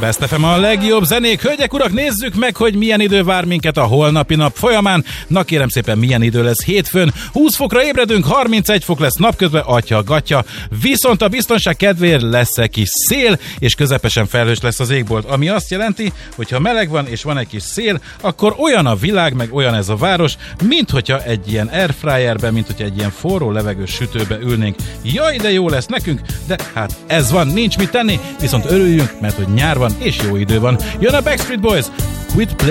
Best FM a legjobb zenék. Hölgyek, urak, nézzük meg, hogy milyen idő vár minket a holnapi nap folyamán. Na kérem szépen, milyen idő lesz hétfőn. 20 fokra ébredünk, 31 fok lesz napközben, atya-gatya. Viszont a biztonság kedvéért lesz egy kis szél, és közepesen felhős lesz az égbolt. Ami azt jelenti, hogy ha meleg van, és van egy kis szél, akkor olyan a világ, meg olyan ez a város, mint hogyha egy ilyen airfryerben, mint hogyha egy ilyen forró levegős sütőbe ülnénk. Jaj, de jó lesz nekünk, de hát ez van, nincs mit tenni, viszont örüljünk, mert hogy nyár van, és jó idő van. Jön a Backstreet Boys, Quit Play.